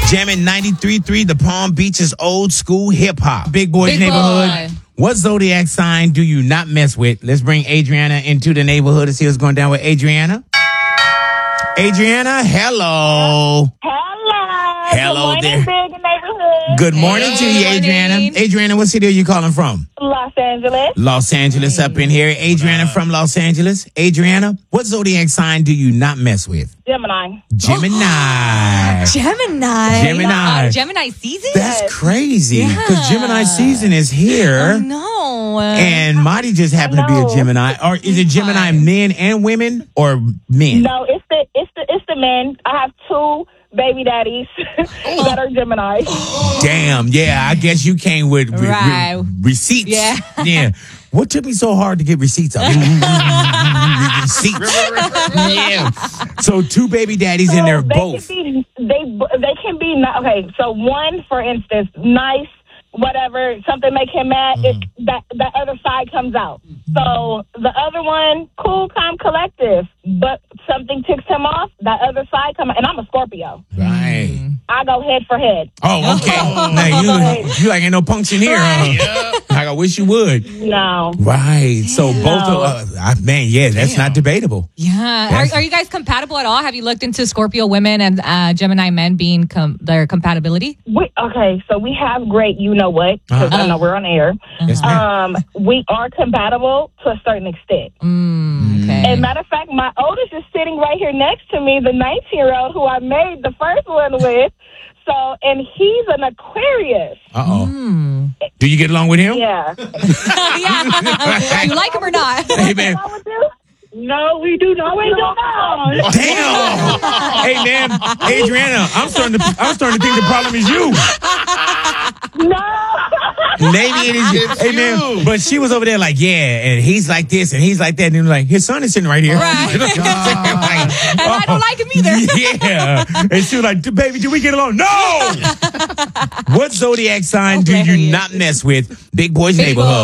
Jamming 93.3, the Palm Beaches old school hip hop. Big Boy's Big Neighborhood. Boy. What zodiac sign do you not mess with? Let's bring Adriana into the neighborhood and see what's going down with Adriana. Adriana, hello. Hello. Hello Good there. morning, big neighborhood. Good morning to you, Good Adriana. morning. Adriana, what city are you calling from? Los Angeles. Los Angeles up in here. Adriana from Los Angeles. Adriana, what zodiac sign do you not mess with? Gemini. Gemini. Gemini. Gemini. Gemini season? That's crazy because Gemini season is here. No. And Marty just happened to be a No. Gemini. Or is it Gemini men and women or men? No, it's the men. I have two baby daddies that are Gemini. Damn, yeah, I guess you came with Right. receipts. Yeah. Yeah. What took me so hard to get receipts out? Receipts. Yeah. So two baby daddies and they're both. They can be okay. So one, for instance, nice, whatever, something make him mad. If that other side comes out. So the other one, cool, calm, collective. But something ticks him off. That other side come out, and I'm a Scorpio. Right. I go head for head. Oh, okay. Now you like ain't no punks in here, huh? Like I wish you would. No. Right. So both of man, yeah, that's not debatable. Yeah. Are you guys compatible at all? Have you looked into Scorpio women and Gemini men being their compatibility? Okay, so we have great, you know what? Because I know we're on air. Yes, ma'am. We are compatible to a certain extent. Okay. And matter of fact, my oldest is sitting right here next to me, the 19-year-old who I made the first one with. So, and he's an Aquarius. Uh-oh. Do you get along with him? Yeah. Yeah. You like him or not? Hey, man. What's wrong with you? No, we do not. We do not. Damn. Hey, man. Adriana, I'm starting to think the problem is you. No. Maybe it is you. Hey, man. But she was over there like, yeah, and he's like this and he's like that. And like, his son is sitting right here. Right. You know what I'm saying? And I don't like him either. Yeah. And she was like, baby, do we get along? No. What zodiac sign do you not mess with? Big Boy's Neighborhood.